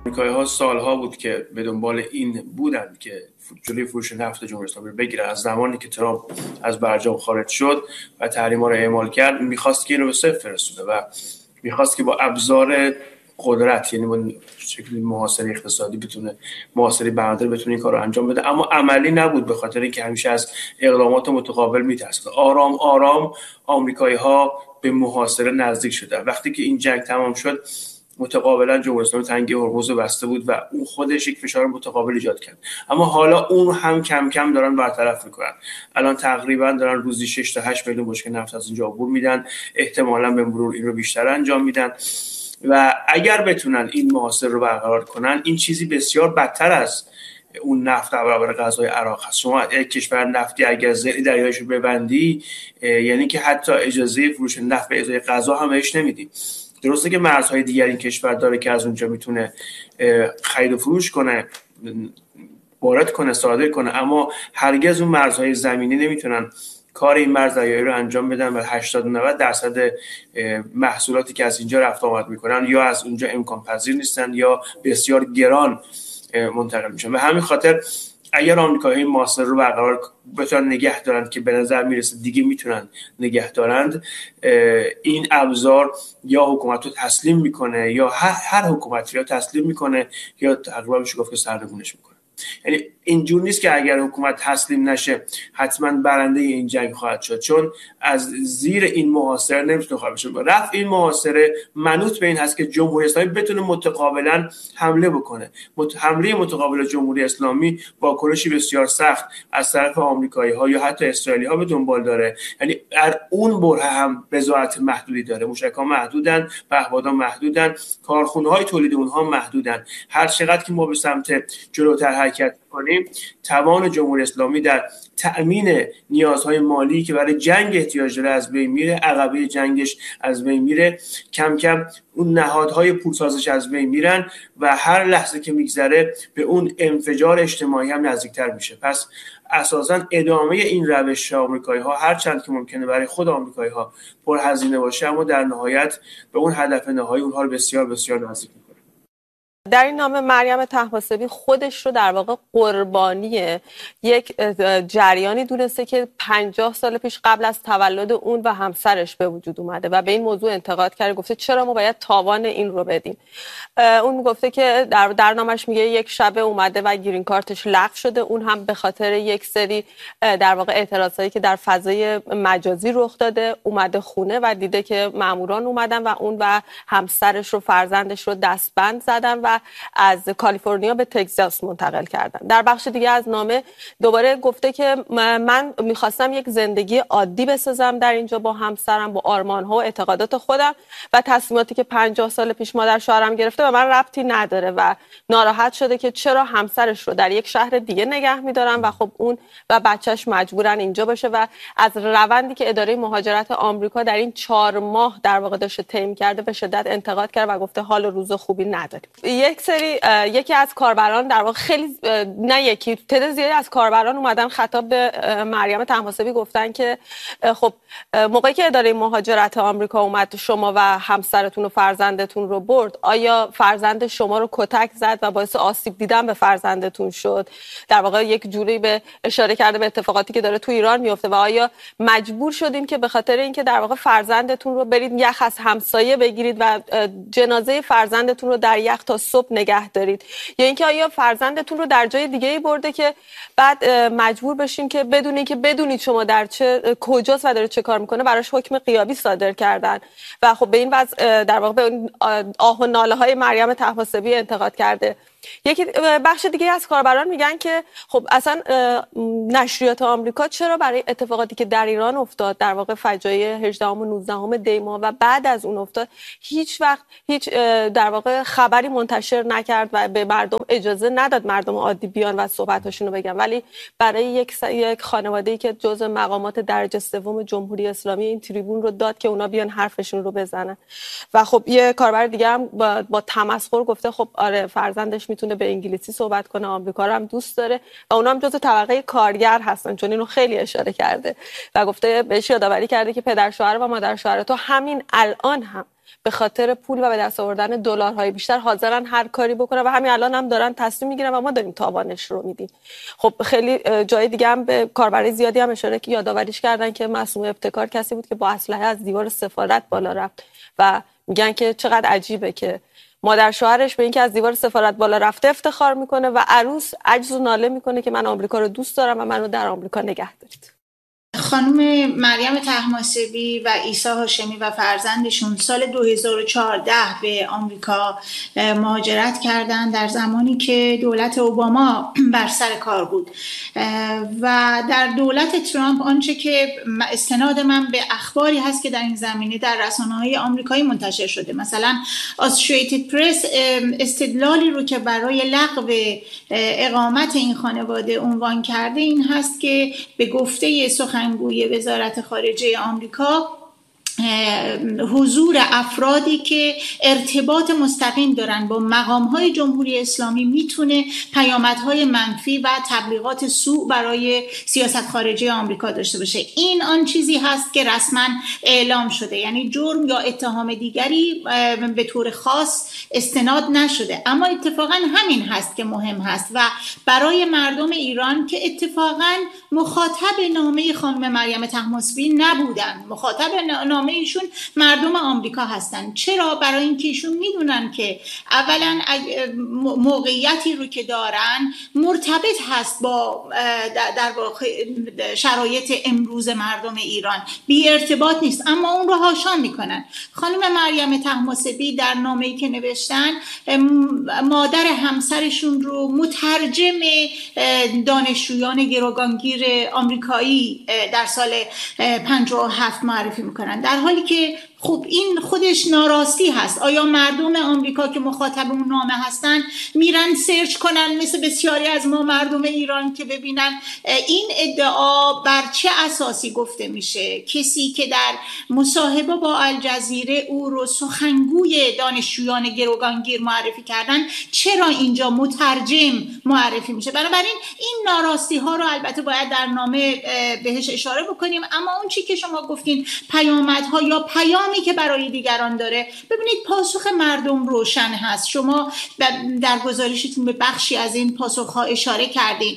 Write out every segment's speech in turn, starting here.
آمریکایی‌ها سالها بود که به دنبال این بودند که جلوی فروش نفت جمهوری اسلامی بگیرن. از زمانی که ترامپ از برجام خارج شد و تحریم‌ها رو اعمال کرد، می‌خواست که اینو به صفر برسونه و می‌خواست که با ابزار قدرت، یعنی با شکلی محاصره اقتصادی بتونه، محاصره بهادر بتونه این کار رو انجام بده. اما عملی نبود، به خاطر اینکه همیشه از اقدامات متقابل می‌ترسید. آرام آرام آمریکایی‌ها به محاصره نزدیک شدن. وقتی که این جنگ تمام شد، متقابلا جمهوری اسلامی تنگه هرمز بسته بود و اون خودش یک فشار متقابل ایجاد کرد. اما حالا اون هم کم کم دارن برطرف میکنن. الان تقریبا دارن روزی 6 تا 8 میلیون بشکه نفت از اینجا عبور میدن، احتمالاً به مرور این رو بیشتر انجام میدن و اگر بتونن این محاصره رو برقرار کنن، این چیزی بسیار بدتر از اون نفت در برابر غذای عراق هست. شما یک کشور نفتی اگر زیر دریایش رو ببندی، یعنی که حتی اجازه فروش نفت به ازای غذا هم بهش نمیدی. درسته که مرزهای دیگر این کشور داره که از اونجا میتونه خرید و فروش کنه، وارد کنه، صادر کنه، اما هرگز اون مرزهای زمینی نمیتونن کار این مرز دریایی رو انجام بدن و 80-90% محصولاتی که از اینجا رفت آمد میکنن یا از اونجا امکان پذیر نیستن یا بسیار گران منتقل میشن. و همین خاطر اگر آمریکایی‌ها این محاصره رو برقرار بتونن نگه دارن، که به نظر میرسه دیگه میتونن نگه دارند، این ابزار یا حکومت رو تسلیم میکنه یا هر حکومتی رو تسلیم میکنه یا تقریبا میشه گفت که سرنگونش میکنه. یعنی اینجور نیست که اگر حکومت تسلیم نشه حتما برنده این جنگ خواهد شد، چون از زیر این محاصره نمیتونه خارج بشه. رفع این محاصره منوط به این هست که جمهوری اسلامی بتونه متقابلا حمله بکنه. حمله متقابل جمهوری اسلامی واکنشی بسیار سخت از طرف آمریکایی‌ها یا حتی اسرائیلی‌ها به دنبال داره. یعنی در اون بره هم بضاعت محدودی داره، موشک‌ها محدودن، پهپادها محدودن، کارخونه‌های تولید اونها محدودن. هر چقدر که ما به سمت جلوتر حرکت کنیم، توان جمهوری اسلامی در تأمین نیازهای مالی که برای جنگ احتیاج داره از بین میره، عقبه جنگش از بین میره، کم کم اون نهادهای پولسازش از بین میرن و هر لحظه که میگذره به اون انفجار اجتماعی هم نزدیکتر میشه. پس اساساً ادامه این روش آمریکایی‌ها هر چند که ممکنه برای خود آمریکایی‌ها پرهزینه باشه، اما در نهایت به اون هدف نهایی اونها رو بسیار بسیار نزدیک میکنه. در این نامه مریم طهماسبی خودش رو در واقع قربانی یک جریانی دونسته که 50 سال پیش قبل از تولد اون و همسرش به وجود اومده و به این موضوع انتقاد کرده، گفته چرا ما باید تاوان این رو بدیم. اون گفته که در نامش میگه یک شبه اومده و گرین کارتش لغو شده، اون هم به خاطر یک سری در واقع اعتراضایی که در فضای مجازی رخ داده. اومده خونه و دیده که ماموران اومدن و اون و همسرش رو، فرزندش رو دستبند زدن و از کالیفرنیا به تگزاس منتقل کردن. در بخش دیگه از نامه دوباره گفته که من میخواستم یک زندگی عادی بسازم در اینجا با همسرم، با آرمان‌ها و اعتقادات خودم، و تصمیماتی که 50 سال پیش مادر شوهرم گرفته به من ربطی نداره و ناراحت شده که چرا همسرش رو در یک شهر دیگه نگه می‌دارن و خب اون و بچه‌ش مجبورن اینجا باشه و از روندی که اداره مهاجرت آمریکا در این 4 ماه در واقع داشته طی کرده به شدت انتقاد کرد و گفته حال روز خوبی نداریم. یکی از کاربران در واقع خیلی نه یکی تعداد زیادی از کاربران اومدن خطاب به مریم طهماسبی گفتن که خب موقعی که اداره مهاجرت آمریکا اومد شما و همسرتون و فرزندتون رو برد، آیا فرزند شما رو کتک زد و باعث آسیب دیدن به فرزندتون شد؟ در واقع یک جوری به اشاره کرده به اتفاقاتی که داره تو ایران میفته و آیا مجبور شدین که به خاطر اینکه در واقع فرزندتون رو برید یخ از همسایه بگیرید و جنازه فرزندتون رو در یخ تا صبح نگه دارید، یا اینکه آیا فرزندتون رو در جای دیگه‌ای برده که بعد مجبور بشین که بدونید شما در چه کجاست و داره چه کار میکنه، براش حکم غیابی صادر کردن و خب به این وضع در واقع به آه و ناله های مریم طهماسبی انتقاد کرده. یکی بخش دیگه از کاربران میگن که خب اصلا نشریات آمریکا چرا برای اتفاقاتی که در ایران افتاد، در واقع فجایع 18 و 19 دی ماه و بعد از اون افتاد، هیچ وقت هیچ در واقع خبری منتشر نکرد و به مردم اجازه نداد مردم عادی بیان و صحبتاشون رو بگن، ولی برای یک خانواده‌ای که جزء مقامات درجه سوم جمهوری اسلامی این تریبون رو داد که اونا بیان حرفشون رو بزنن. و خب یه کاربر دیگه هم با تمسخر گفته خب آره فرزندش میتونه به انگلیسی صحبت کنه، آمریکا رو هم دوست داره و اونا هم جزء طبقه کارگر هستن، چون اینو خیلی اشاره کرده و گفته بهش یادآوری کرده که پدر شوهر و مادر شوهر تو همین الان هم به خاطر پول و به دست آوردن دلارهای بیشتر حاضرن هر کاری بکنن و همین الان هم دارن تصمیم میگیرن و ما داریم تاوانش رو میدیم. خب خیلی جای دیگه هم به کاربرای زیادی هم اشاره که یادآوریش کردن که معصومه ابتکار کسی بود که با اسلحه از دیوار سفارت بالا رفت و میگن که چقدر عجیبه که مادر شوهرش به اینکه از دیوار سفارت بالا رفته افتخار میکنه و عروس عجز و ناله میکنه که من آمریکا رو دوست دارم و منو در آمریکا نگه دارید. خانم مریم طهماسبی و عیسی هاشمی و فرزندشون سال 2014 به آمریکا مهاجرت کردند در زمانی که دولت اوباما بر سر کار بود و در دولت ترامپ آنچه که استناد من به اخباری هست که در این زمینه در رسانه‌های آمریکایی منتشر شده، مثلا آسوشییتد پرس استدلالی رو که برای لغو اقامت این خانواده عنوان کرده این هست که به گفته سخنگوی وزارت خارجه آمریکا حضور افرادی که ارتباط مستقیم دارن با مقام‌های جمهوری اسلامی میتونه پیامدهای منفی و تبلیغات سوء برای سیاست خارجی آمریکا داشته باشه. این آن چیزی هست که رسما اعلام شده، یعنی جرم یا اتهام دیگری به طور خاص استناد نشده، اما اتفاقا همین هست که مهم هست و برای مردم ایران که اتفاقا مخاطب نامه خانم مریم طهماسبی نبودن، مخاطب نامه ایشون مردم آمریکا هستن. چرا؟ برای اینکه ایشون میدونن که اولا موقعیتی رو که دارن مرتبط هست با در واقع شرایط امروز مردم ایران، بی ارتباط نیست، اما اون رو حاشا میکنن. خانم مریم طهماسبی در نامه‌ای که نوشتن مادر همسرشون رو مترجم دانشجویان گروگانگیر آمریکایی در سال 57 معرفی میکنن، در حالی که خب این خودش ناراستی هست. آیا مردم آمریکا که مخاطب اون نامه هستن میرن سرچ کنن مثل بسیاری از ما مردم ایران که ببینن این ادعا بر چه اساسی گفته میشه؟ کسی که در مصاحبه با الجزیره او رو سخنگوی دانشجویان گروگانگیر معرفی کردن، چرا اینجا مترجم معرفی میشه؟ بنابراین این ناراستی ها رو البته باید در نامه بهش اشاره بکنیم، اما اون چی که شما گفتین پیامدها یا پیامی که برای دیگران داره، ببینید پاسخ مردم روشن هست. شما در گزارشتون به بخشی از این پاسخها اشاره کردین.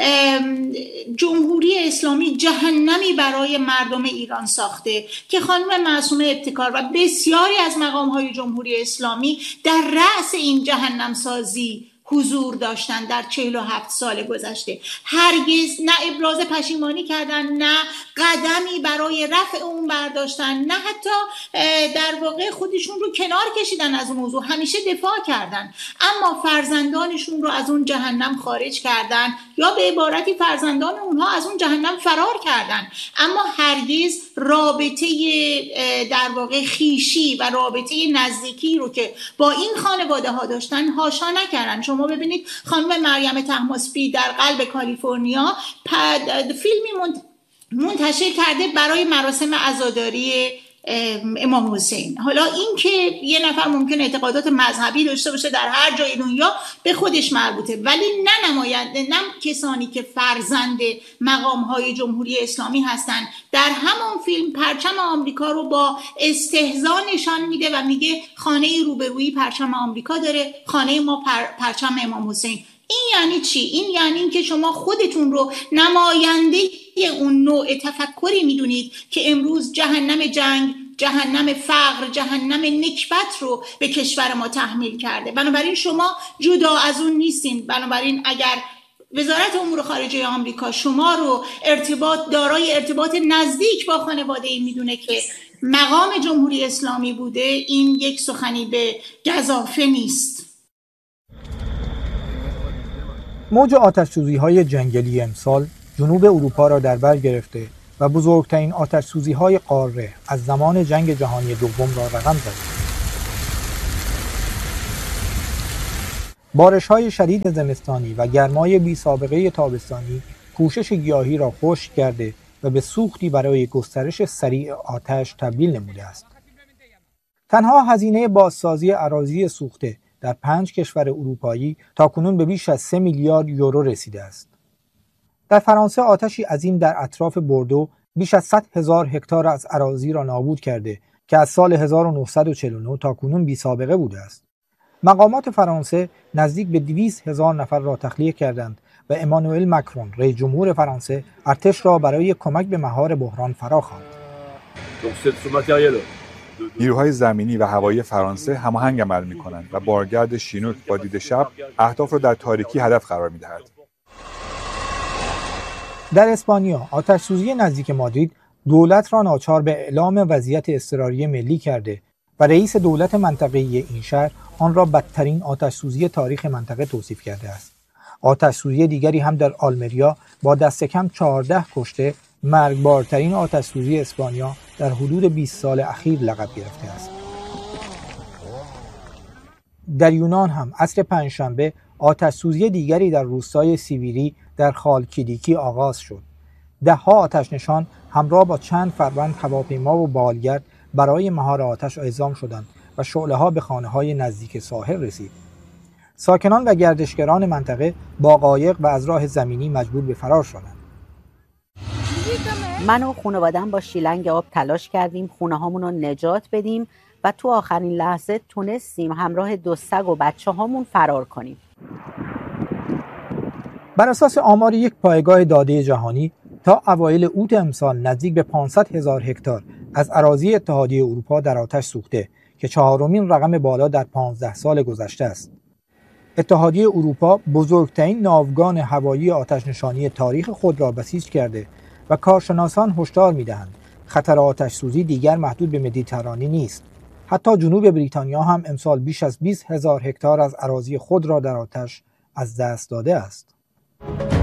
جمهوری اسلامی جهنمی برای مردم ایران ساخته که خانم معصومه ابتکار و بسیاری از مقام‌های جمهوری اسلامی در رأس این جهنم سازی حضور داشتن در 47 سال گذشته. هرگز نه ابراز پشیمانی کردن، نه قدمی برای رفع اون برداشتن، نه حتی در واقع خودشون رو کنار کشیدن از اون موضوع، همیشه دفاع کردن، اما فرزندانشون رو از اون جهنم خارج کردن یا به عبارتی فرزندان اونها از اون جهنم فرار کردن، اما هرگز رابطه در واقع خیشی و رابطه نزدیکی رو که با این خانواده ها داشتن حاشا نکردن. شما ببینید خانم مریم طهماسبی در قلب کالیفرنیا فیلمی منتشر کرده برای مراسم عزاداری امام حسین. حالا این که یه نفر ممکن اعتقادات مذهبی داشته باشه در هر جای دنیا به خودش مربوطه، ولی نه نماینده، نه کسانی که فرزند مقام‌های جمهوری اسلامی هستن. در همون فیلم پرچم آمریکا رو با استهزا نشان میده و میگه خانه روبرویی پرچم آمریکا داره، خانه ما پرچم امام حسین. این یعنی چی؟ این یعنی این که شما خودتون رو نماینده اون نوع تفکری میدونید که امروز جهنم جنگ، جهنم فقر، جهنم نکبت رو به کشور ما تحمیل کرده. بنابراین شما جدا از اون نیستین. بنابراین اگر وزارت امور خارجه آمریکا شما رو دارای ارتباط نزدیک با خانواده این میدونه که مقام جمهوری اسلامی بوده، این یک سخنی به گزافه نیست. موج آتش‌سوزی‌های جنگلی امسال جنوب اروپا را در بر گرفته و بزرگترین آتش‌سوزی‌های قاره از زمان جنگ جهانی دوم را رقم زد. بارش‌های شدید زمستانی و گرمای بی‌سابقه تابستانی پوشش گیاهی را خشک کرده و به سوختی برای گسترش سریع آتش تبدیل نموده است. تنها هزینه بازسازی اراضی سوخته در 5 کشور اروپایی تاکنون به بیش از 3 میلیارد یورو رسیده است. در فرانسه آتشی عظیم در اطراف بوردو بیش از 100,000 هکتار از اراضی را نابود کرده که از سال 1949 تا کنون بی‌سابقه بوده است. مقامات فرانسه نزدیک به 200,000 نفر را تخلیه کردند و امانوئل مکرون رئیس جمهور فرانسه ارتش را برای کمک به مهار بحران فراخواند. نیروهای زمینی و هوایی فرانسه هماهنگ عمل می‌کنند و بارگرد شینوک با دید شب اهداف را در تاریکی هدف قرار می‌دهد. در اسپانیا آتش‌سوزی نزدیک مادرید دولت را ناچار به اعلام وضعیت اضطراری ملی کرده و رئیس دولت منطقه‌ای این شهر آن را بدترین آتش‌سوزی تاریخ منطقه توصیف کرده است. آتش‌سوزی دیگری هم در آلمریا با دست کم 14 کشته مرگبارترین آتش‌سوزی اسپانیا در حدود 20 سال اخیر لقب گرفته است. در یونان هم عصر پنجشنبه آتش‌سوزی دیگری در روستای سیویری در خالکیدیکی آغاز شد. ده‌ها آتش‌نشان همراه با چند فروند هواپیما و بالگرد برای مهار آتش اعزام شدند و شعله‌ها به خانه‌های نزدیک ساحل رسید. ساکنان و گردشگران منطقه با قایق و از راه زمینی مجبور به فرار شدند. من و خانواده‌ام با شیلنگ آب تلاش کردیم خونه‌هامون رو نجات بدیم و تو آخرین لحظه تونستیم همراه 2 سگ و بچه‌هامون فرار کنیم. بر اساس آمار یک پایگاه داده جهانی تا اوایل اوت امسال نزدیک به 500,000 هکتار از اراضی اتحادیه اروپا در آتش سوخته که 4مین رقم بالا در 15 سال گذشته است. اتحادیه اروپا بزرگترین ناوگان هوایی آتش‌نشانی تاریخ خود را بسیج کرده و کارشناسان هشدار می‌دهند خطر آتش‌سوزی دیگر محدود به مدیترانه نیست. حتی جنوب بریتانیا هم امسال بیش از 20,000 هکتار از اراضی خود را در آتش از دست داده است.